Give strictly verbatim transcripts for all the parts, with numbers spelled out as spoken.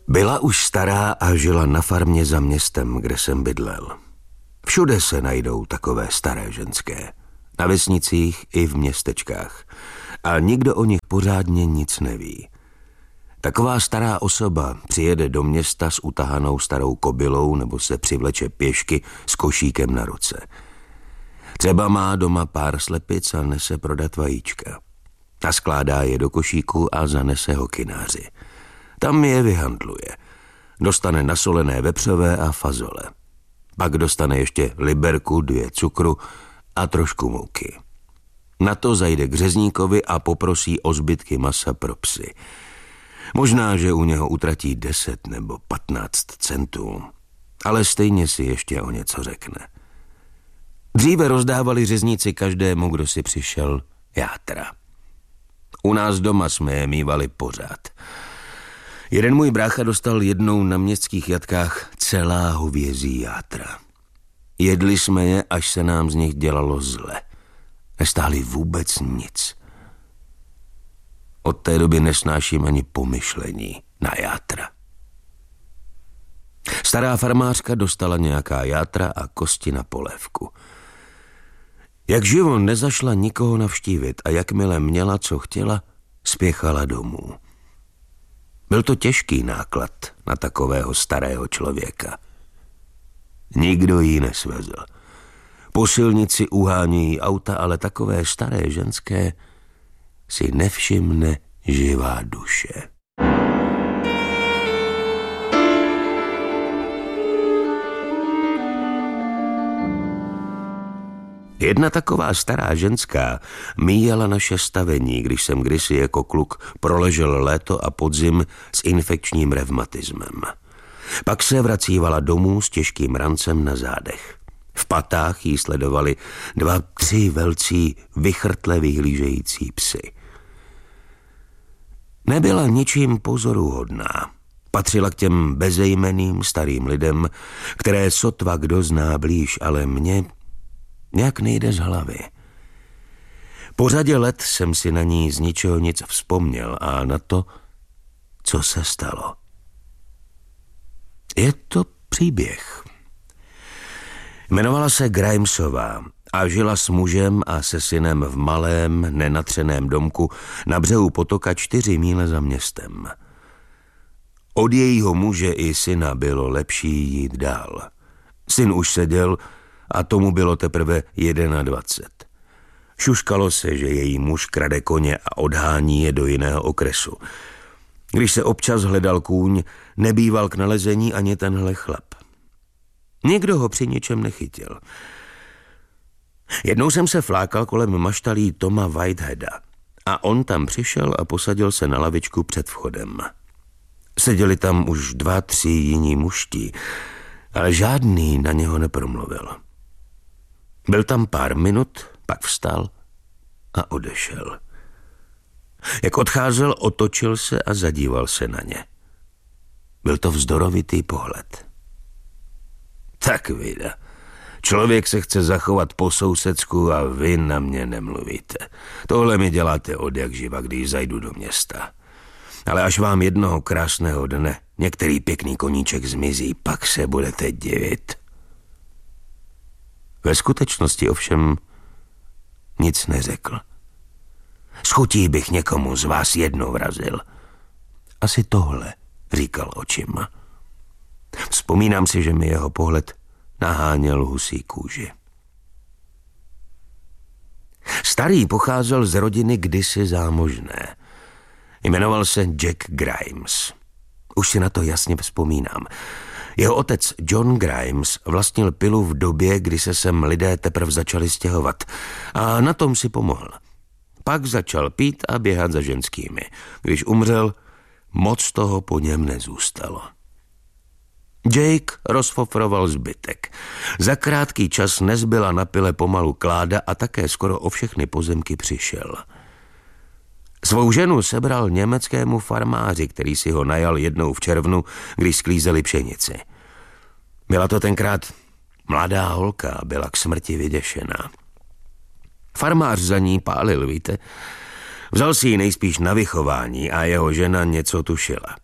Byla už stará a žila na farmě za městem, kde jsem bydlel. Všude se najdou takové staré ženské. Na vesnicích i v městečkách. A nikdo o nich pořádně nic neví. Taková stará osoba přijede do města s utahanou starou kobylou nebo se přivleče pěšky s košíkem na ruce. Třeba má doma pár slepic a nese prodat vajíčka. A skládá je do košíku a zanese ho kynáři. Tam je vyhandluje. Dostane nasolené vepřové a fazole. Pak dostane ještě liberku, dvě cukru a trošku mouky. Na to zajde k řezníkovi a poprosí o zbytky masa pro psy. Možná, že u něho utratí deset nebo patnáct centů, ale stejně si ještě o něco řekne. Dříve rozdávali řezníci každému, kdo si přišel, játra. U nás doma jsme je mívali pořád. Jeden můj brácha dostal jednou na městských jatkách celá hovězí játra. Jedli jsme je, až se nám z nich dělalo zle. Nestáli vůbec nic. Od té doby nesnáším ani pomyšlení na játra. Stará farmářka dostala nějaká játra a kosti na polévku. Jak živo nezašla nikoho navštívit a jakmile měla, co chtěla, spěchala domů. Byl to těžký náklad na takového starého člověka. Nikdo jí nesvezl. Po silnici uhánějí auta, ale takové staré ženské si nevšimne živá duše. Jedna taková stará ženská míjela naše stavení, když jsem kdysi jako kluk proležel léto a podzim s infekčním revmatismem. Pak se vracívala domů s těžkým rancem na zádech. V patách jí sledovali dva, tři velcí, vychrtle vyhlížející psy. Nebyla ničím pozoruhodná. Patřila k těm bezejmenným starým lidem, které sotva kdo zná blíž, ale mě nějak nejde z hlavy. Po řadě let jsem si na ní z ničeho nic vzpomněl a na to, co se stalo. Je to příběh. Jmenovala se Grimesová a žila s mužem a se synem v malém, nenatřeném domku na břehu potoka čtyři míle za městem. Od jejího muže i syna bylo lepší jít dál. Syn už seděl a tomu bylo teprve dvacet jedna. Šuškalo se, že její muž krade koně a odhání je do jiného okresu. Když se občas hledal kůň, nebýval k nalezení ani tenhle chlap. Nikdo ho při ničem nechytil. Jednou jsem se flákal kolem maštalí Toma Whiteheada a on tam přišel a posadil se na lavičku před vchodem. Seděli tam už dva, tři jiní mužtí, ale žádný na něho nepromluvil. Byl tam pár minut, pak vstal a odešel. Jak odcházel, otočil se a zadíval se na ně. Byl to vzdorovitý pohled. Tak vida, člověk se chce zachovat po sousedsku a vy na mě nemluvíte. Tohle mi děláte od jak živa, když zajdu do města. Ale až vám jednoho krásného dne některý pěkný koníček zmizí, pak se budete divit. Ve skutečnosti ovšem nic neřekl. S chutí bych někomu z vás jednou vrazil. Asi tohle, říkal očima. Vzpomínám si, že mi jeho pohled naháněl husí kůži. Starý pocházel z rodiny kdysi zámožné. Jmenoval se Jack Grimes. Už si na to jasně vzpomínám. Jeho otec John Grimes vlastnil pilu v době, kdy se sem lidé teprve začali stěhovat a na tom si pomohl. Pak začal pít a běhat za ženskými. Když umřel, moc toho po něm nezůstalo. Jake rozfofroval zbytek. Za krátký čas nezbyla na pile pomalu kláda a také skoro o všechny pozemky přišel. Svou ženu sebral německému farmáři, který si ho najal jednou v červnu, když sklízeli pšenici. Byla to tenkrát mladá holka a byla k smrti vyděšená. Farmář za ní pálil, víte. Vzal si ji nejspíš na vychování a jeho žena něco tušila.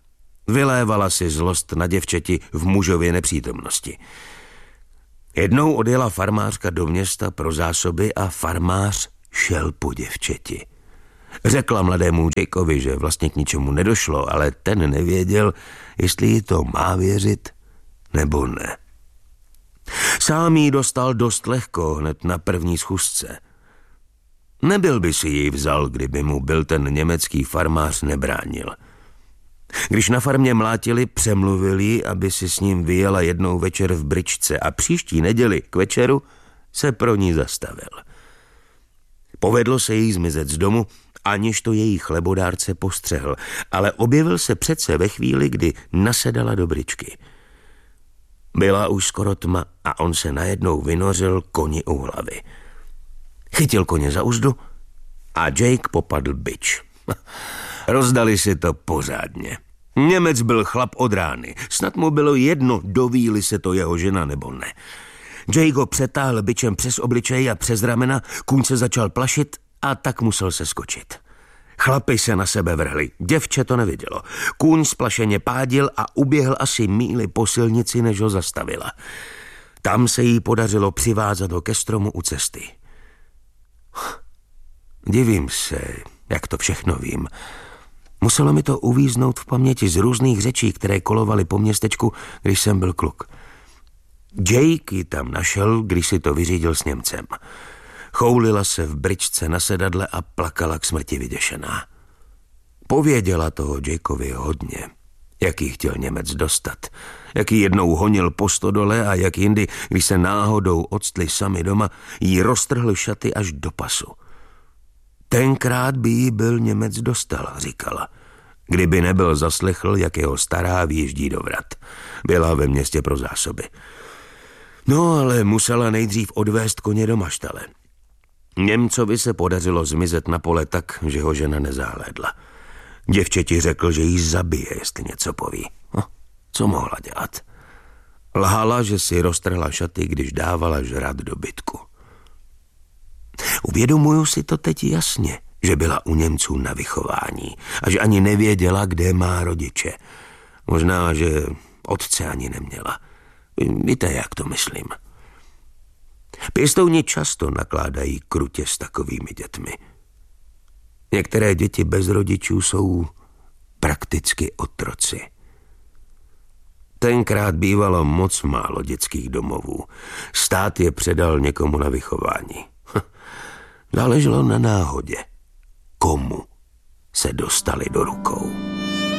Vylévala si zlost na děvčeti v mužově nepřítomnosti. Jednou odjela farmářka do města pro zásoby a farmář šel po děvčeti. Řekla mladému Jakeovi, že vlastně k ničemu nedošlo, ale ten nevěděl, jestli jí to má věřit nebo ne. Sám jí dostal dost lehko hned na první schůzce. Nebyl by si ji vzal, kdyby mu byl ten německý farmář nebránil. Když na farmě mlátili, přemluvil ji, aby si s ním vyjela jednou večer v bričce a příští neděli k večeru se pro ní zastavil. Povedlo se jí zmizet z domu, aniž to její chlebodárce postřehl, ale objevil se přece ve chvíli, kdy nasedala do bričky. Byla už skoro tma a on se najednou vynořil koni u hlavy. Chytil koně za uzdu a Jake popadl bič. Rozdali si to pořádně. Němec byl chlap od rány. Snad mu bylo jedno, doví-li se to jeho žena nebo ne. Jake ho přetáhl bičem přes obličej a přes ramena, kůň se začal plašit a tak musel se skočit. Chlapi se na sebe vrhli, děvče to nevidělo. Kůň splašeně pádil a uběhl asi míli po silnici, než ho zastavila. Tam se jí podařilo přivázat ho ke stromu u cesty. Divím se, jak to všechno vím. Muselo mi to uvíznout v paměti z různých řečí, které kolovaly po městečku, když jsem byl kluk. Jake ji tam našel, když si to vyřídil s Němcem. Choulila se v bričce na sedadle a plakala k smrti vyděšená. Pověděla toho Jakeovi hodně, jak jí chtěl Němec dostat, jak jí jednou honil po stodole a jak jindy, když se náhodou octli sami doma, jí roztrhl šaty až do pasu. Tenkrát by jí byl Němec dostal, říkala. Kdyby nebyl zaslechl, jak jeho stará výjíždí do vrat. Byla ve městě pro zásoby. No, ale musela nejdřív odvést koně do maštale. Němcovi se podařilo zmizet na pole tak, že ho žena nezahlédla. Děvčeti řekl, že jí zabije, jestli něco poví. No, co mohla dělat? Lhala, že si roztrhla šaty, když dávala žrat do bytku. Uvědomuju si to teď jasně, že byla u Němců na vychování a že ani nevěděla, kde má rodiče. Možná, že otce ani neměla. Víte, jak to myslím. Pěstouni často nakládají krutě s takovými dětmi. Některé děti bez rodičů jsou prakticky otroci. Tenkrát bývalo moc málo dětských domovů. Stát je předal někomu na vychování. Záleželo na náhodě, komu se dostali do rukou.